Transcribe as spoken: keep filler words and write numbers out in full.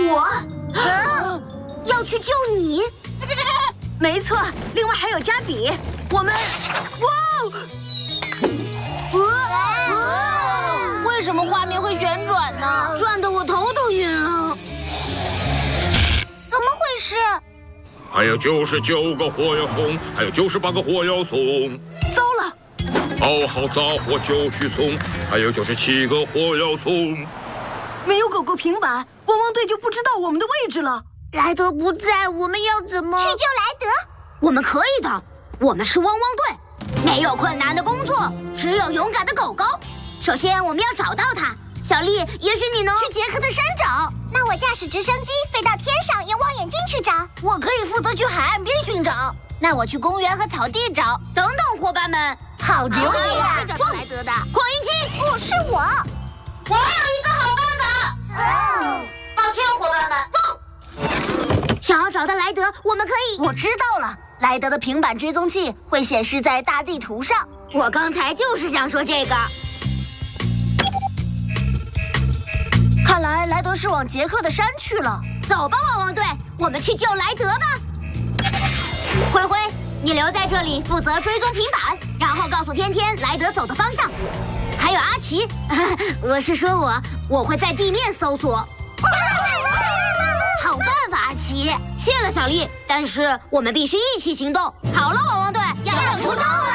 我，啊，要去救你？ 没错，另外还有加比。我们，哇！ 哇！为什么画面会旋转呢？转得我头都晕啊！怎么回事？ 还有九十九个火药送，还有九十八个火药送。 糟了！ 好好杂货就去送，还有九十七个火药送。 没有狗狗平板，汪汪队就不知道我们的位置了。 莱德不在，我们要怎么去救莱德？ 我们可以的，我们是汪汪队，没有困难的工作，只有勇敢的狗狗。首先，我们要找到它。小丽，也许你能去杰克的山找。 那我驾驶直升机飞到天上，用望远镜去找。 我可以负责去海岸边寻找。 那我去公园和草地找。等等，伙伴们， 好主意呀！ 会找到莱德的扩音器。 不是我， 我有一个好办法。 哦， 抱歉，伙伴们。想要找到莱德，我们可以…… 我知道了，莱德的平板追踪器会显示在大地图上。 我刚才就是想说这个。 看来莱德是往杰克的山去了。 走吧，汪汪队，我们去救莱德吧。灰灰，你留在这里负责追踪平板，然后告诉天天莱德走的方向。还有阿奇，我是说我，我会在地面搜索。好办法，阿奇。谢了，小丽。但是我们必须一起行动。好了，汪汪队，要出动了。